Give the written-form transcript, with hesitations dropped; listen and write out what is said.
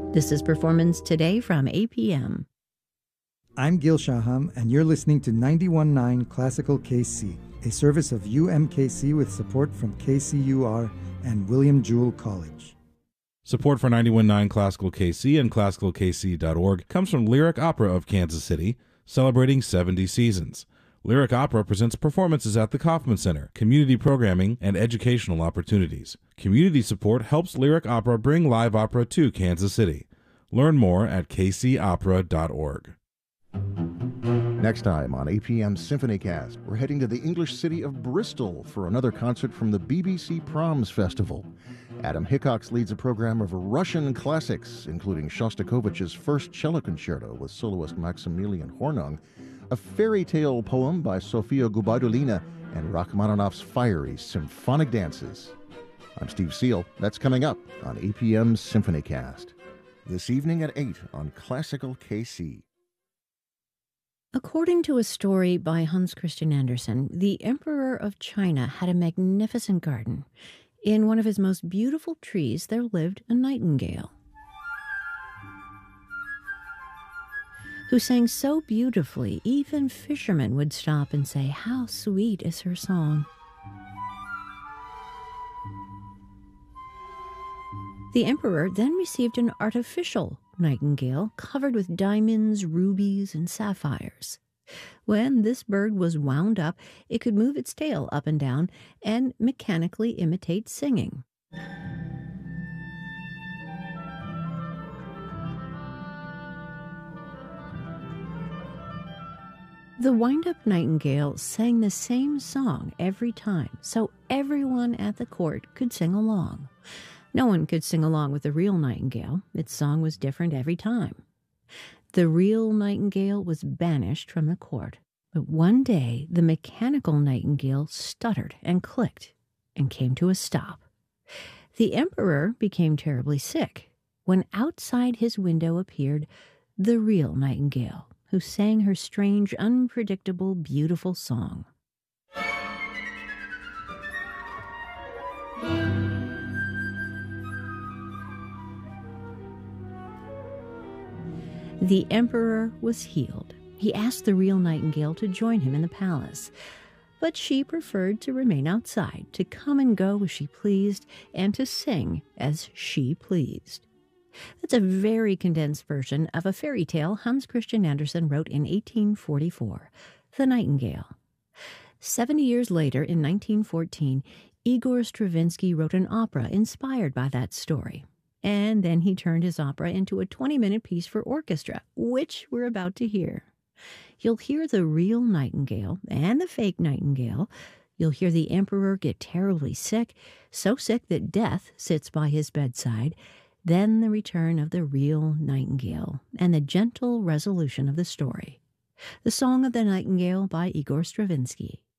This is Performance Today from APM. I'm Gil Shaham, and you're listening to 91.9 Classical KC, a service of UMKC with support from KCUR and William Jewell College. Support for 91.9 Classical KC and classicalkc.org comes from Lyric Opera of Kansas City, celebrating 70 seasons. Lyric Opera presents performances at the Kauffman Center, community programming, and educational opportunities. Community support helps Lyric Opera bring live opera to Kansas City. Learn more at kcopera.org. Next time on APM SymphonyCast, we're heading to the English city of Bristol for another concert from the BBC Proms Festival. Adam Hickox leads a program of Russian classics, including Shostakovich's First Cello Concerto with soloist Maximilian Hornung, a fairy tale poem by Sofia Gubaidulina, and Rachmaninoff's fiery symphonic dances. I'm Steve Seal. That's coming up on APM SymphonyCast. This evening at 8 on Classical KC. According to a story by Hans Christian Andersen, the Emperor of China had a magnificent garden. In one of his most beautiful trees, there lived a nightingale who sang so beautifully, even fishermen would stop and say, "How sweet is her song." The emperor then received an artificial nightingale covered with diamonds, rubies, and sapphires. When this bird was wound up, it could move its tail up and down and mechanically imitate singing. The wind-up nightingale sang the same song every time, so everyone at the court could sing along. No one could sing along with the real nightingale. Its song was different every time. The real nightingale was banished from the court. But one day, the mechanical nightingale stuttered and clicked and came to a stop. The emperor became terribly sick when outside his window appeared the real nightingale, who sang her strange, unpredictable, beautiful song. The emperor was healed. He asked the real nightingale to join him in the palace, but she preferred to remain outside, to come and go as she pleased, and to sing as she pleased. That's a very condensed version of a fairy tale Hans Christian Andersen wrote in 1844, The Nightingale. 70 years later, in 1914, Igor Stravinsky wrote an opera inspired by that story. And then he turned his opera into a 20-minute piece for orchestra, which we're about to hear. You'll hear the real nightingale and the fake nightingale. You'll hear the emperor get terribly sick, so sick that death sits by his bedside. Then the return of the real nightingale and the gentle resolution of the story. The Song of the Nightingale by Igor Stravinsky.